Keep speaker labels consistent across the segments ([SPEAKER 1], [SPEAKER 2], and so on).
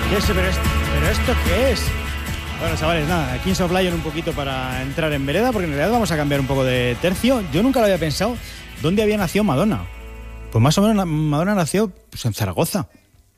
[SPEAKER 1] ¿Pero esto qué es? Bueno, chavales, nada, Kings of Lion un poquito para entrar en vereda, porque en realidad vamos a cambiar un poco de tercio. Yo nunca lo había pensado. ¿Dónde había nacido Madonna? Pues más o menos Madonna nació pues, en Zaragoza.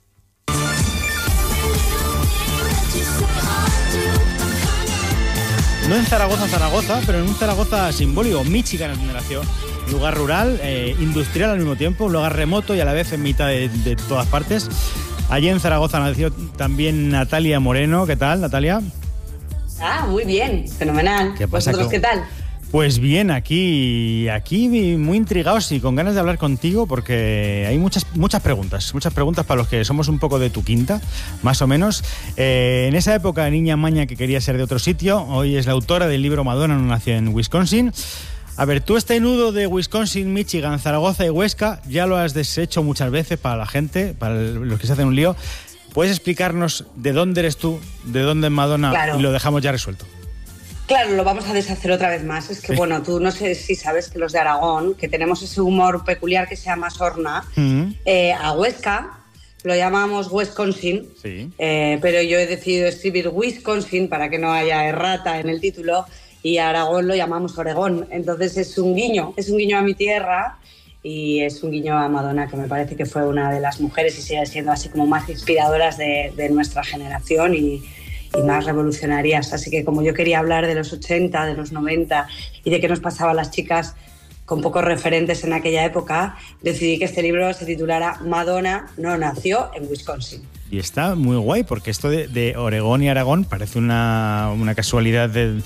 [SPEAKER 1] No en Zaragoza, pero en un Zaragoza simbólico. Michigan es donde nació. Un lugar rural, industrial al mismo tiempo, un lugar remoto y a la vez en mitad de todas partes. Allí en Zaragoza nació también Natalia Moreno. ¿Qué tal, Natalia?
[SPEAKER 2] Muy bien, fenomenal.
[SPEAKER 1] ¿Qué pasa?
[SPEAKER 2] ¿Vosotros qué tal?
[SPEAKER 1] Pues bien, aquí muy intrigados y con ganas de hablar contigo porque hay muchas preguntas para los que somos un poco de tu quinta, más o menos. En esa época, niña maña que quería ser de otro sitio, hoy es la autora del libro Madonna no nació en Wisconsin. A ver, tú este nudo de Wisconsin, Michigan, Zaragoza y Huesca ya lo has deshecho muchas veces para la gente, para los que se hacen un lío. ¿Puedes explicarnos de dónde eres tú, de dónde es Madonna? Claro. Y lo dejamos ya resuelto.
[SPEAKER 2] Claro, lo vamos a deshacer otra vez más. Es que, bueno, tú no sé si sabes que los de Aragón, que tenemos ese humor peculiar que se llama sorna, a Huesca lo llamamos Wisconsin,
[SPEAKER 1] sí.
[SPEAKER 2] Pero yo he decidido escribir Wisconsin para que no haya errata en el título, y a Aragón lo llamamos Oregón. Entonces es un guiño a mi tierra y es un guiño a Madonna, que me parece que fue una de las mujeres y sigue siendo así como más inspiradoras de nuestra generación y más revolucionarias. Así que como yo quería hablar de los 80, de los 90 y de qué nos pasaba a las chicas con pocos referentes en aquella época, decidí que este libro se titulara Madonna no nació en Wisconsin.
[SPEAKER 1] Y está muy guay porque esto de Oregón y Aragón parece una casualidad del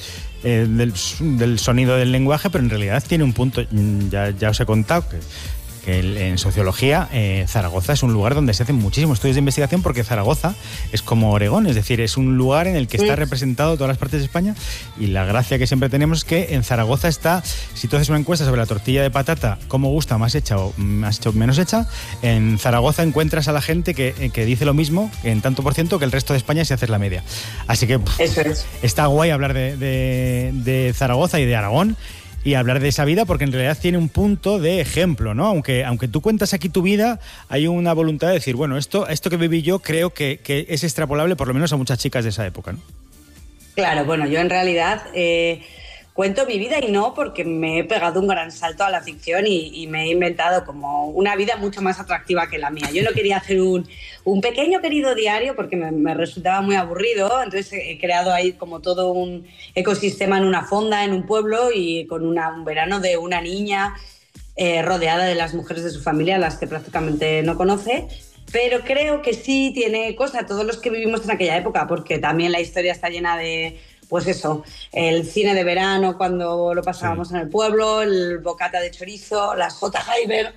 [SPEAKER 1] sonido del lenguaje, pero en realidad tiene un punto, ya os he contado que en sociología Zaragoza es un lugar donde se hacen muchísimos estudios de investigación porque Zaragoza es como Oregón, es decir, es un lugar en el que está representado todas las partes de España, y la gracia que siempre tenemos es que en Zaragoza está, si tú haces una encuesta sobre la tortilla de patata, cómo gusta, más hecha o menos hecha, en Zaragoza encuentras a la gente que dice lo mismo en tanto por ciento que el resto de España si haces la media. Así que
[SPEAKER 2] eso es.
[SPEAKER 1] Está guay hablar de Zaragoza y de Aragón y hablar de esa vida, porque en realidad tiene un punto de ejemplo, ¿no? Aunque tú cuentas aquí tu vida, hay una voluntad de decir, bueno, esto que viví yo creo que es extrapolable por lo menos a muchas chicas de esa época, ¿no?
[SPEAKER 2] Claro, bueno, yo en realidad cuento mi vida y no porque me he pegado un gran salto a la ficción y me he inventado como una vida mucho más atractiva que la mía. Yo no quería hacer un pequeño querido diario porque me resultaba muy aburrido, entonces he creado ahí como todo un ecosistema en una fonda, en un pueblo, y con un verano de una niña rodeada de las mujeres de su familia, las que prácticamente no conoce. Pero creo que sí tiene cosa, todos los que vivimos en aquella época, porque también la historia está llena de, pues eso, el cine de verano cuando lo pasábamos en el pueblo, el bocata de chorizo, las J. Hyber,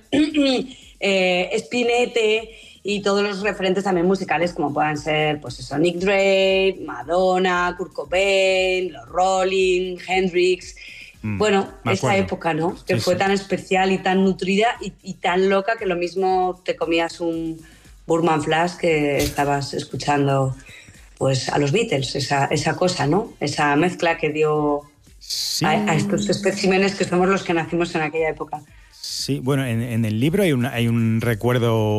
[SPEAKER 2] Spinette y todos los referentes también musicales como puedan ser, pues eso, Nick Drake, Madonna, Kurt Cobain, los Rolling, Hendrix. Bueno, esa época, ¿no? Que fue tan especial y tan nutrida y tan loca que lo mismo te comías un Burman Flash que estabas escuchando pues a los Beatles, esa cosa, ¿no? Esa mezcla que dio a estos especímenes que somos los que nacimos en aquella época.
[SPEAKER 1] Sí, bueno, en el libro hay un recuerdo